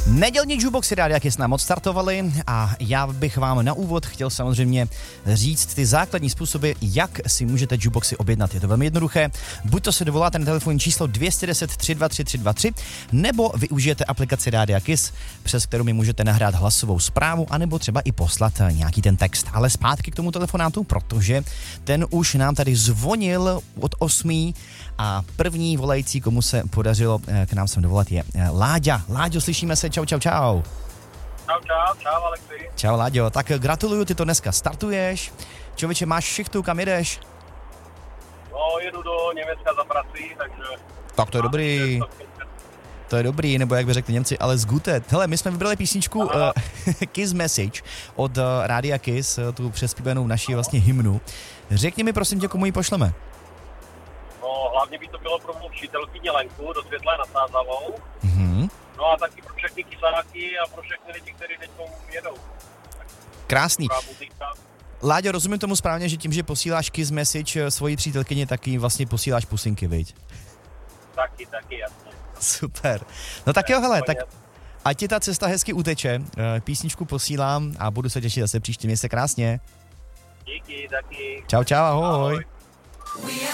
Nedělní jukeboxy Rádia Kiss nám odstartovali a já bych vám na úvod chtěl samozřejmě říct ty základní způsoby, jak si můžete jukeboxy objednat. Je to velmi jednoduché. Buď to se dovoláte na telefonní číslo 210 323 323, nebo využijete aplikaci Rádia Kiss, přes kterou mi můžete nahrát hlasovou zprávu, anebo třeba i poslat nějaký ten text. Ale zpátky k tomu telefonátu, protože ten už nám tady zvonil od 8. a první volající, komu se podařilo k nám sem dovolat, je Láďa. Láďo, slyšíme se, čau. Čau, Alexi. Čau, Láďo, tak gratuluju, ty to dneska startuješ. Člověče, máš šichtu, kam jedeš? No, jedu do Německa za prací, takže... Tak to je dobrý. To je dobrý, nebo jak by řekli Němci, ale zgutet. Hele, my jsme vybrali písničku Kiss Message od Rádia Kiss, tu přespívanou naší vlastně hymnu. Řekni mi prosím tě, komu ji pošleme. No, hlavně by to bylo pro mou přítelkyni Lenku do Světlé nad Sázavou. Mhm. No a taky pro všechny kysáky a pro všechny lidi, kteří teď jedou. Krásný. Láďo, rozumím tomu správně, že tím, že posíláš Kiss Message svojí přítelkyni, tak jí vlastně posíláš pusinky, viď? Taky, jasně. Super. No tak jo, hele, tak ať ti ta cesta hezky uteče, písničku posílám a budu se těšit zase příště. Měj se krásně. Díky, taky. Čau, ahoj. Ahoj.